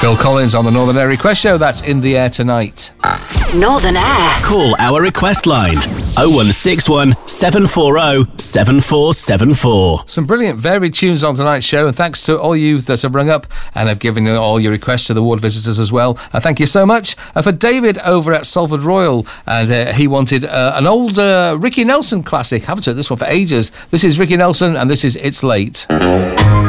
Phil Collins on the Northern Air Request Show. That's in the air tonight. Northern Air. Call our request line 0161 740 7474. Some brilliant varied tunes on tonight's show, and thanks to all you that have rung up and have given all your requests to the ward visitors as well. Thank you so much. For David over at Salford Royal, and he wanted an old Ricky Nelson classic. Haven't heard this one for ages. This is Ricky Nelson, and this is It's Late.